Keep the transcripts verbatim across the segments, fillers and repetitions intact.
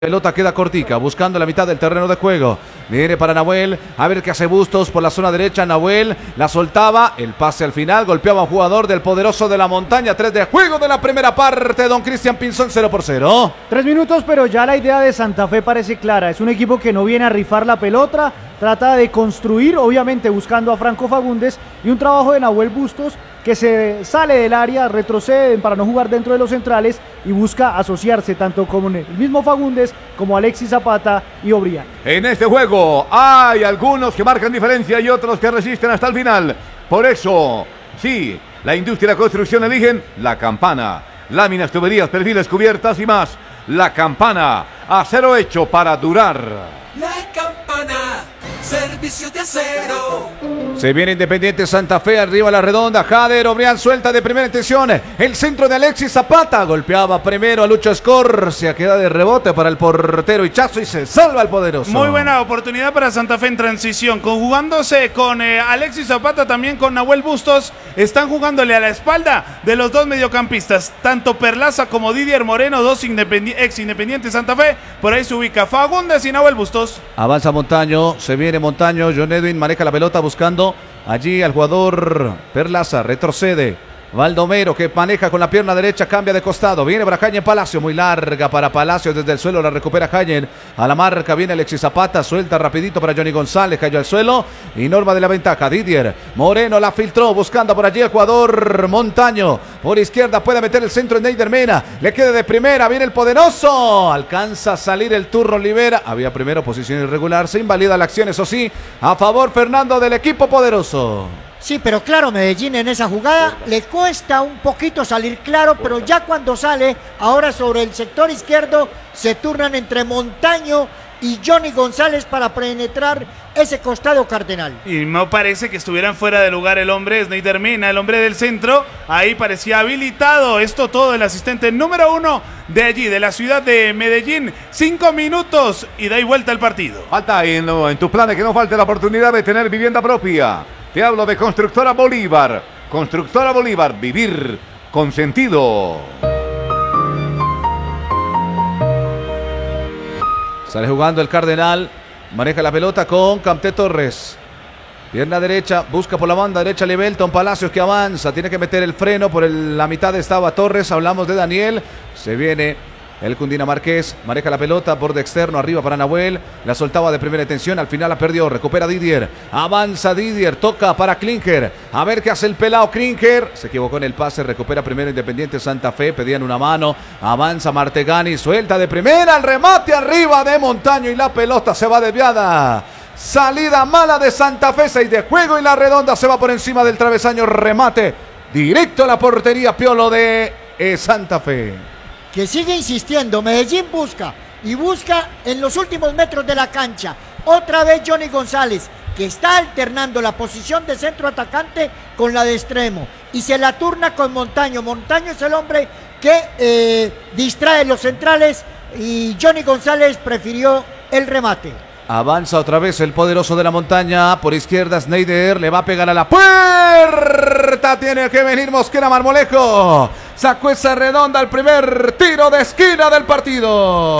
Pelota queda cortica, buscando la mitad del terreno de juego. Viene para Nahuel, a ver qué hace Bustos por la zona derecha. Nahuel la soltaba, el pase al final, golpeaba a un jugador del Poderoso de la Montaña. Tres de juego de la primera parte, don Cristian Pinzón, cero por cero. Tres minutos, pero ya la idea de Santa Fe parece clara. Es un equipo que no viene a rifar la pelota, trata de construir, obviamente buscando a Franco Fagundes, y un trabajo de Nahuel Bustos que se sale del área, retrocede para no jugar dentro de los centrales y busca asociarse tanto con el mismo Fagundes como Alexis Zapata y Obrián. En este juego hay algunos que marcan diferencia y otros que resisten hasta el final. Por eso, sí, la industria de la construcción eligen La Campana. Láminas, tuberías, perfiles, cubiertas y más. La Campana, acero hecho para durar. La Campana, servicio de acero. Se viene Independiente Santa Fe, arriba a la redonda. Jader Obrián suelta de primera intención. El centro de Alexis Zapata. Golpeaba primero a Lucho Escorcia. Queda de rebote para el portero Hichazo y se salva el Poderoso. Muy buena oportunidad para Santa Fe en transición. Conjugándose con eh, Alexis Zapata, también con Nahuel Bustos. Están jugándole a la espalda de los dos mediocampistas. Tanto Perlaza como Didier Moreno, dos independi ex Independiente Santa Fe. Por ahí se ubica Fagundes y Nahuel Bustos. Avanza Montaño, se viene Montaño. John Edwin maneja la pelota buscando allí al jugador Perlaza, retrocede. Baldomero que maneja con la pierna derecha, cambia de costado, viene para Jañen Palacio, muy larga para Palacio, desde el suelo la recupera Jañen, a la marca viene Alexis Zapata, suelta rapidito para Johnny González, cayó al suelo y norma de la ventaja, Didier Moreno la filtró, buscando por allí el jugador Montaño, por izquierda puede meter el centro en Neider Mena, le queda de primera, viene el Poderoso, alcanza a salir el Turro Olivera, había primero posición irregular, se invalida la acción, eso sí, a favor Fernando del equipo Poderoso. Sí, pero claro, Medellín en esa jugada le cuesta un poquito salir claro, pero ya cuando sale, ahora sobre el sector izquierdo, se turnan entre Montaño y Johnny González para penetrar ese costado cardenal. Y no parece que estuvieran fuera de lugar el hombre, Neider Mena, el hombre del centro, ahí parecía habilitado. Esto todo el asistente número uno de allí, de la ciudad de Medellín. Cinco minutos y da y vuelta el partido. Falta en, en tus planes que no falte la oportunidad de tener vivienda propia. Te hablo de Constructora Bolívar. Constructora Bolívar, vivir con sentido. Sale jugando el Cardenal, maneja la pelota con Camté Torres. Pierna derecha, busca por la banda derecha Lebelton Palacios que avanza, tiene que meter el freno, por el, la mitad estaba Torres, hablamos de Daniel, se viene el cundinamarqués, maneja la pelota, borde externo, arriba para Nahuel, la soltaba de primera intención, al final la perdió, recupera Didier, avanza Didier, toca para Klinker, a ver qué hace el pelado Klinker, se equivocó en el pase, recupera primero Independiente Santa Fe, pedían una mano, avanza Martegani, suelta de primera, el remate arriba de Montaño y la pelota se va desviada. Salida mala de Santa Fe, seis de juego y la redonda se va por encima del travesaño, remate directo a la portería Piolo de eh, Santa Fe. Que sigue insistiendo, Medellín busca y busca en los últimos metros de la cancha. Otra vez Johnny González, que está alternando la posición de centro atacante con la de extremo y se la turna con Montaño. Montaño es el hombre que eh, distrae los centrales y Johnny González prefirió el remate. Avanza otra vez el Poderoso de la Montaña. Por izquierda Snyder le va a pegar a la puerta. Tiene que venir Mosquera Marmolejo. Sacó esa redonda al primer tiro de esquina del partido.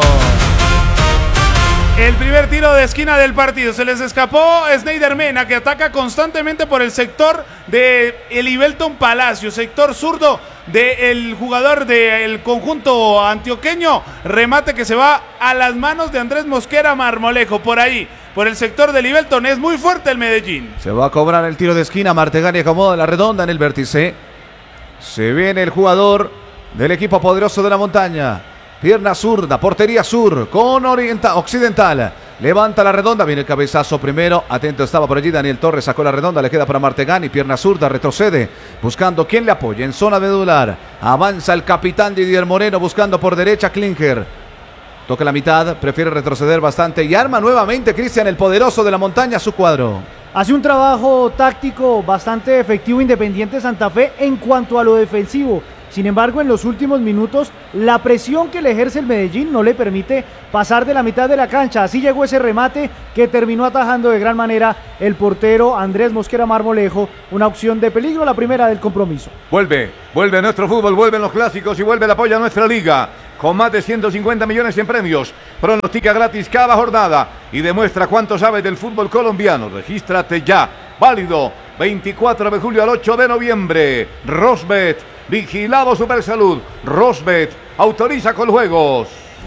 El primer tiro de esquina del partido. Se les escapó Neider Mena, que ataca constantemente por el sector de Elibelton Palacio, sector zurdo del jugador del conjunto antioqueño. Remate que se va a las manos de Andrés Mosquera Marmolejo. Por ahí, por el sector de Elibelton, es muy fuerte el Medellín. Se va a cobrar el tiro de esquina. Martegani acomoda la redonda en el vértice. Se viene el jugador del equipo Poderoso de la Montaña. Pierna zurda, portería sur, con orienta, occidental. Levanta la redonda, viene el cabezazo primero. Atento estaba por allí Daniel Torres, sacó la redonda, le queda para Martegani. Pierna zurda, retrocede, buscando quien le apoye en zona medular. Avanza el capitán Didier Moreno, buscando por derecha Klinker. Toca la mitad, prefiere retroceder bastante y arma nuevamente Cristian, el Poderoso de la Montaña, su cuadro. Hace un trabajo táctico bastante efectivo Independiente Santa Fe en cuanto a lo defensivo. Sin embargo, en los últimos minutos, la presión que le ejerce el Medellín no le permite pasar de la mitad de la cancha. Así llegó ese remate que terminó atajando de gran manera el portero Andrés Mosquera Marmolejo. Una opción de peligro, la primera del compromiso. Vuelve, vuelve nuestro fútbol, vuelven los clásicos y vuelve el apoyo a nuestra liga. con más de ciento cincuenta millones en premios. Pronostica gratis cada jornada y demuestra cuánto sabes del fútbol colombiano. Regístrate ya. Válido veinticuatro de julio al ocho de noviembre. Rosbet, vigilado Supersalud. Rosbet, autoriza con juegos.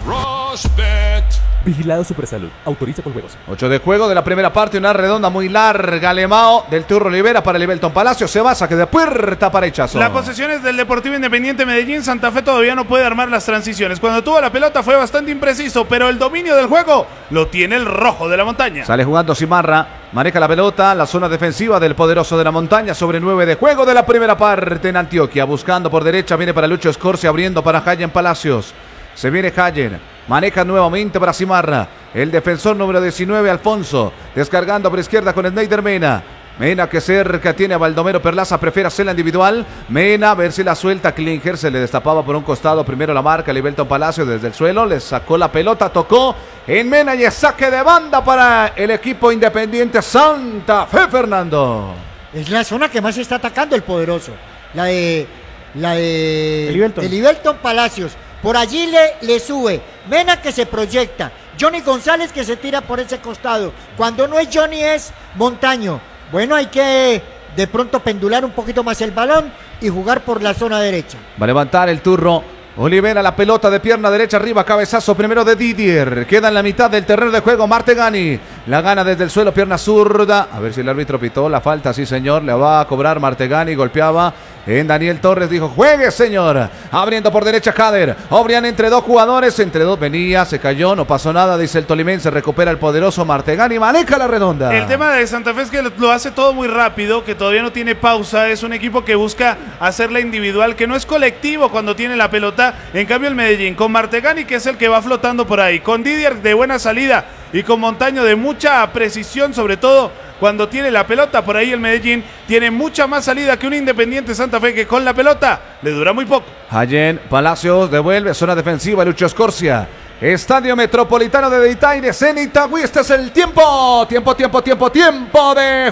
Rosbet. Vigilado Supersalud. Autoriza con juegos. ocho de juego de la primera parte. Una redonda muy larga. Lemao del Turro Olivera para el Belton Palacio. Se va, saque de puerta para Hichazo. La posesión es del Deportivo Independiente Medellín. Santa Fe todavía no puede armar las transiciones. Cuando tuvo la pelota fue bastante impreciso, pero el dominio del juego lo tiene el rojo de la montaña. Sale jugando Simarra. Maneja la pelota. La zona defensiva del poderoso de la montaña. Sobre nueve de juego de la primera parte en Antioquia. Buscando por derecha. Viene para Lucho Escorcia. Abriendo para Hayen Palacios. Se viene Hayen. Maneja nuevamente para Simarra. El defensor número diecinueve, Alfonso. Descargando por izquierda con Sneider Mena. Mena que cerca tiene a Baldomero Perlaza. Prefiere hacerla individual. Mena, a ver si la suelta. Klinger se le destapaba por un costado. Primero la marca. Libelton Palacio desde el suelo. Le sacó la pelota. Tocó en Mena y es saque de banda para el equipo Independiente Santa Fe, Fernando. Es la zona que más está atacando el poderoso. La de. La de. Libelton. Libelton Palacios. Por allí le, le sube. Mena que se proyecta. Johnny González que se tira por ese costado. Cuando no es Johnny es Montaño. Bueno, hay que de pronto pendular un poquito más el balón y jugar por la zona derecha. Va a levantar el turno Olivera, la pelota de pierna derecha arriba, cabezazo primero de Didier. Queda en la mitad del terreno de juego Martegani. La gana desde el suelo, pierna zurda. A ver si el árbitro pitó la falta, sí señor. Le va a cobrar Martegani, golpeaba en Daniel Torres, dijo, juegue señor. Abriendo por derecha Jader. Obrian entre dos jugadores, entre dos venía, se cayó, no pasó nada, dice el tolimense. Recupera el poderoso Martegani, maneja la redonda. El tema de Santa Fe es que lo hace todo muy rápido, que todavía no tiene pausa. Es un equipo que busca hacerla individual, que no es colectivo cuando tiene la pelota. En cambio el Medellín, con Martegani, que es el que va flotando por ahí, con Didier de buena salida y con Montaño de mucha precisión, sobre todo cuando tiene la pelota. Por ahí el Medellín tiene mucha más salida que un Independiente Santa Fe, que con la pelota le dura muy poco. Hayen Palacios devuelve, zona defensiva, Lucho Escorcia. Estadio Metropolitano de Deitaires en Itagüí. Este es el tiempo, tiempo, tiempo, tiempo, tiempo de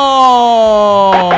juego.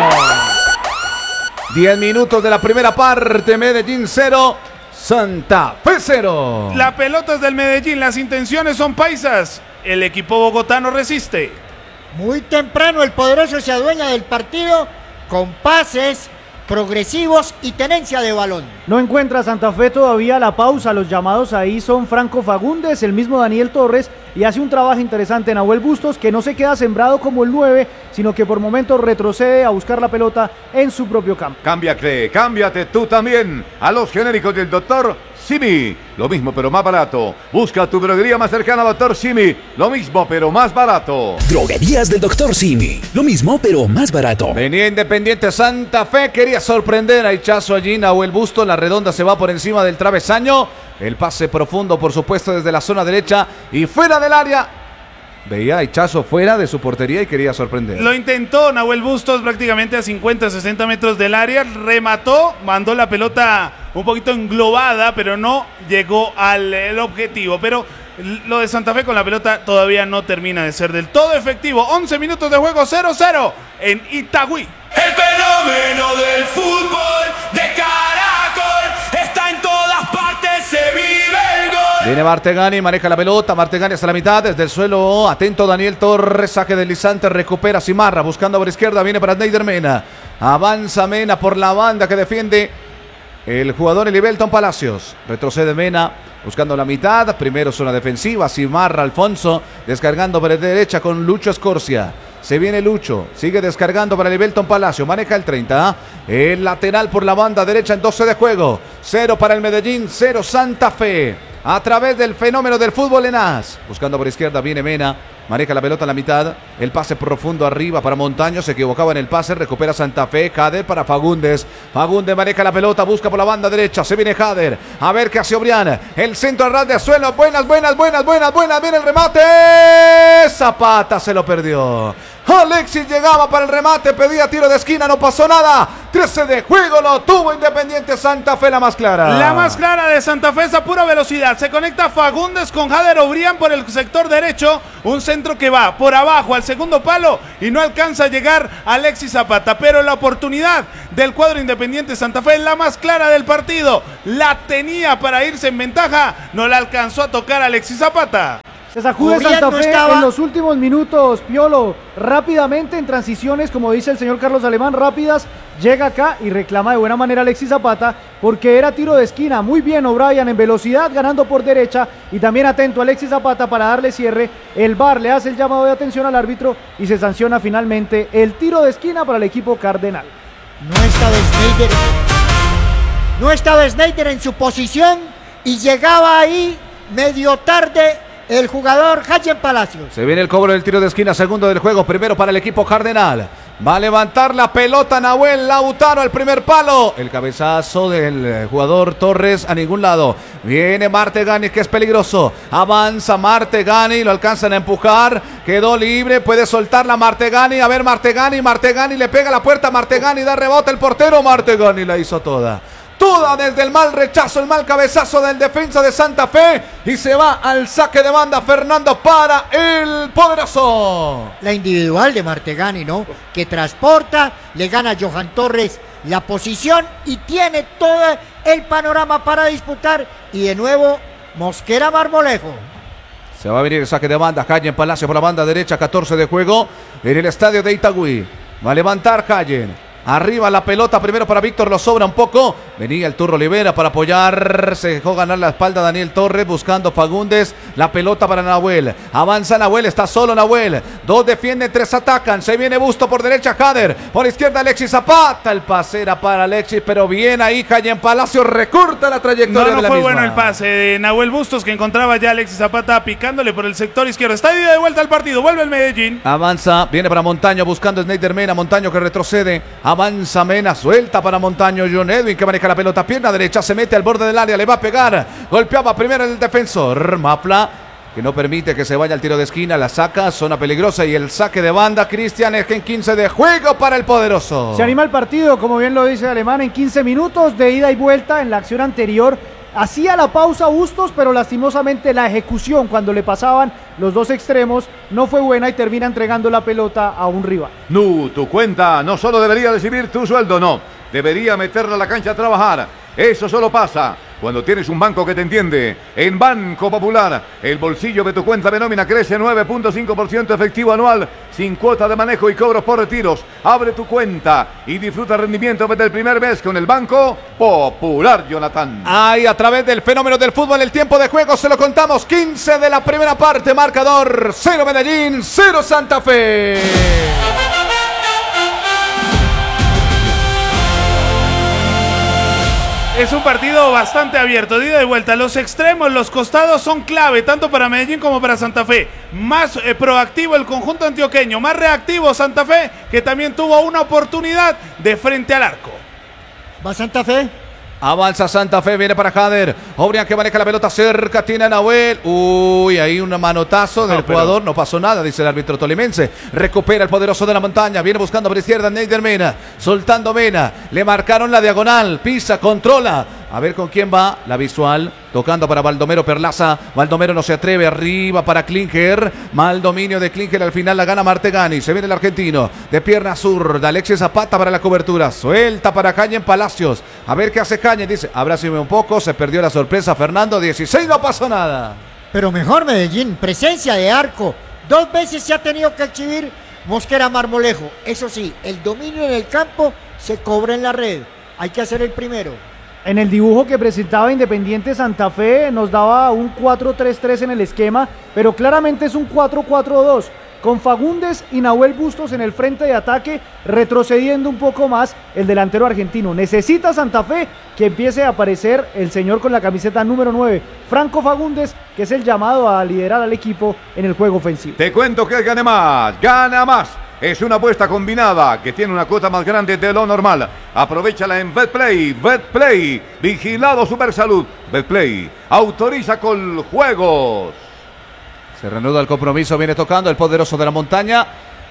Diez minutos de la primera parte, Medellín cero, Santa Fe cero. La pelota es del Medellín, las intenciones son paisas. El equipo bogotano resiste. Muy temprano el poderoso se adueña del partido con pases progresivos y tenencia de balón. No encuentra Santa Fe todavía la pausa. Los llamados ahí son Franco Fagundes, el mismo Daniel Torres, y hace un trabajo interesante Nahuel Bustos, que no se queda sembrado como el nueve, sino que por momentos retrocede a buscar la pelota en su propio campo. Cámbiate, cámbiate tú también a los genéricos del doctor Simi. Lo mismo pero más barato. Busca tu droguería más cercana, doctor Simi. Lo mismo pero más barato. Droguerías del doctor Simi. Lo mismo pero más barato. Venía Independiente Santa Fe, quería sorprender a Hichazo allí, Nahuel Busto, la redonda se va por encima del travesaño. El pase profundo, por supuesto, desde la zona derecha y fuera del área. Veía a Hichazo fuera de su portería y quería sorprender. Lo intentó Nahuel Bustos prácticamente a cincuenta, sesenta metros del área. Remató, mandó la pelota un poquito englobada, pero no llegó al el objetivo. Pero lo de Santa Fe con la pelota todavía no termina de ser del todo efectivo. once minutos de juego, cero cero en Itagüí. El fenómeno del fútbol de Caracol está en todas partes, se vive el gol. Viene Martegani, maneja la pelota, Martegani hasta la mitad, desde el suelo, atento Daniel Torres, saque deslizante, recupera Simarra, buscando por izquierda, viene para Sneider Mena, avanza Mena por la banda que defiende el jugador Libelton Palacios, retrocede Mena, buscando la mitad, primero zona defensiva, Simarra, Alfonso, descargando por la derecha con Lucho Escorcia. Se viene Lucho, sigue descargando para Libelton Palacio, maneja el treinta, el lateral por la banda derecha en doce de juego, cero para el Medellín, cero Santa Fe, a través del fenómeno del fútbol en As, buscando por izquierda, viene Mena, maneja la pelota en la mitad, el pase profundo arriba para Montaño, se equivocaba en el pase, recupera Santa Fe, Jader para Fagundes, Fagundes maneja la pelota, busca por la banda derecha, se viene Jader, a ver qué hace Obrián, el centro al ras de suelo, buenas, buenas, buenas, buenas, buenas, viene el remate, Zapata se lo perdió. Alexis llegaba para el remate, pedía tiro de esquina, no pasó nada. trece de juego lo tuvo Independiente Santa Fe, la más clara. La más clara de Santa Fe es a pura velocidad. Se conecta Fagundes con Jader Obrián por el sector derecho. Un centro que va por abajo al segundo palo y no alcanza a llegar Alexis Zapata. Pero la oportunidad del cuadro Independiente Santa Fe es la más clara del partido. La tenía para irse en ventaja. No la alcanzó a tocar Alexis Zapata. Se sacude Obrián Santa no Fe estaba. en los últimos minutos, Piolo, rápidamente en transiciones, como dice el señor Carlos Alemán, rápidas, llega acá y reclama de buena manera Alexis Zapata, porque era tiro de esquina. Muy bien O'Brien en velocidad, ganando por derecha, y también atento Alexis Zapata para darle cierre. El V A R le hace el llamado de atención al árbitro y se sanciona finalmente el tiro de esquina para el equipo cardenal. No estaba Sneijder. No estaba Sneijder en su posición y llegaba ahí medio tarde el jugador Hayen Palacios. Se viene el cobro del tiro de esquina, segundo del juego, primero para el equipo cardenal. Va a levantar la pelota Nahuel Lautaro al primer palo. El cabezazo del jugador Torres a ningún lado. Viene Martegani, que es peligroso. Avanza Martegani, lo alcanzan a empujar. Quedó libre, puede soltarla Martegani. A ver Martegani, Martegani le pega a la puerta. Martegani da rebote el portero. Martegani la hizo toda. Toda desde el mal rechazo, el mal cabezazo del defensa de Santa Fe. Y se va al saque de banda Fernando para el poderoso. La individual de Martegani, ¿no? Que transporta, le gana a Johan Torres la posición y tiene todo el panorama para disputar. Y de nuevo, Mosquera Marmolejo. Se va a venir el saque de banda. Hayen Palacio por la banda derecha, catorce de juego en el estadio de Itagüí. Va a levantar Hayen. Arriba la pelota, primero para Víctor, lo sobra un poco. Venía el Turro Olivera para apoyar. Se dejó ganar la espalda Daniel Torres buscando Fagundes. La pelota para Nahuel. Avanza Nahuel, está solo Nahuel. Dos defienden, tres atacan. Se viene Busto por derecha, Jader. Por izquierda Alexis Zapata. El pase era para Alexis, pero bien ahí Hayen Palacio recorta la trayectoria No, no de la fue misma. bueno el pase de Nahuel Bustos, que encontraba ya a Alexis Zapata picándole por el sector izquierdo. Está de vuelta al partido, vuelve el Medellín. Avanza, viene para Montaño buscando a Sneijder Mena. Montaño que retrocede. Avanza Mena, suelta para Montaño. John Edwin que maneja la pelota, pierna derecha, se mete al borde del área, le va a pegar. Golpeaba primero el defensor Mafla, que no permite que se vaya al tiro de esquina, la saca, zona peligrosa y el saque de banda. Cristian es en quince de juego para el poderoso. Se anima el partido, como bien lo dice Alemán, en quince minutos de ida y vuelta. En la acción anterior hacía la pausa Bustos, pero lastimosamente la ejecución cuando le pasaban los dos extremos no fue buena y termina entregando la pelota a un rival. No, tu cuenta no solo debería recibir tu sueldo, no. Debería meterla a la cancha a trabajar. Eso solo pasa cuando tienes un banco que te entiende. En Banco Popular, el bolsillo de tu cuenta de nómina crece nueve punto cinco por ciento efectivo anual, sin cuota de manejo y cobros por retiros. Abre tu cuenta y disfruta rendimiento desde el primer mes con el Banco Popular, Jonathan. Ahí a través del fenómeno del fútbol, el tiempo de juego se lo contamos. quince de la primera parte, marcador cero Medellín, cero Santa Fe. Es un partido bastante abierto, de ida y de vuelta. Los extremos, los costados son clave, tanto para Medellín como para Santa Fe. Más eh, proactivo el conjunto antioqueño, más reactivo Santa Fe, que también tuvo una oportunidad de frente al arco. ¿Va Santa Fe? Avanza Santa Fe, viene para Jader. Obrián que maneja la pelota cerca, tiene a Nahuel. Uy, ahí un manotazo del No, pero... jugador. No pasó nada, dice el árbitro tolimense. Recupera el poderoso de la montaña. Viene buscando por izquierda Sneijder Mena. Soltando Mena. Le marcaron la diagonal. Pisa, controla. A ver con quién va. La visual. Tocando para Baldomero Perlaza. Baldomero no se atreve. Arriba para Klinger. Mal dominio de Klinger. Al final la gana Martegani. Se viene el argentino. De pierna zurda. Alexis Zapata para la cobertura. Suelta para Hayen Palacios. A ver qué hace Hayen. Dice, abrázame un poco. Se perdió la sorpresa. Fernando. dieciséis. No pasó nada. Pero mejor Medellín. Presencia de arco. Dos veces se ha tenido que exhibir Mosquera Marmolejo. Eso sí, el dominio en el campo se cobra en la red. Hay que hacer el primero. En el dibujo que presentaba Independiente Santa Fe nos daba un cuatro tres tres en el esquema, pero claramente es un cuatro cuatro dos, con Fagundes y Nahuel Bustos en el frente de ataque, retrocediendo un poco más el delantero argentino. Necesita Santa Fe que empiece a aparecer el señor con la camiseta número nueve, Franco Fagundes, que es el llamado a liderar al equipo en el juego ofensivo. Te cuento que gane más, gana más. Es una apuesta combinada que tiene una cuota más grande de lo normal. Aprovechala en Betplay. Betplay, vigilado Supersalud. Betplay, autoriza con juegos. Se reanuda el compromiso, viene tocando el poderoso de la montaña.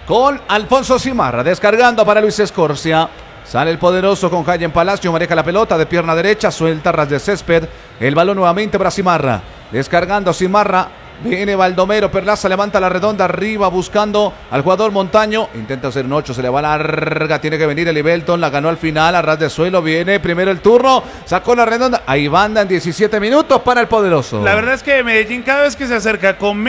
con Alfonso Simarra, descargando para Luis Escorcia. Sale el poderoso con Jayen Palacio, maneja la pelota de pierna derecha, suelta ras de césped. El balón nuevamente para Simarra. Descargando Simarra. Viene Baldomero, Perlaza levanta la redonda arriba buscando al jugador Montaño. Intenta hacer un ocho, se le va larga. Tiene que venir el Ibelton, la ganó al final, a ras de suelo. Viene primero el turno, sacó la redonda. Ahí banda en diecisiete minutos para el poderoso. La verdad es que Medellín cada vez que se acerca con